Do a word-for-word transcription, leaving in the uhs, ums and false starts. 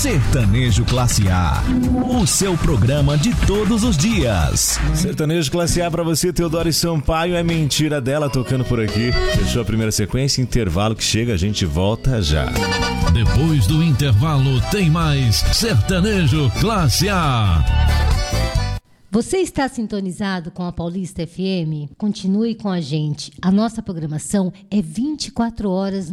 Sertanejo Classe A, o seu programa de todos os dias. Sertanejo Classe A pra você, Teodoro Sampaio, é mentira dela tocando por aqui. Fechou a primeira sequência, intervalo que chega, a gente volta já. Depois do intervalo tem mais Sertanejo Classe A. Você está sintonizado com a Paulista F M? Continue com a gente. A nossa programação é vinte e quatro horas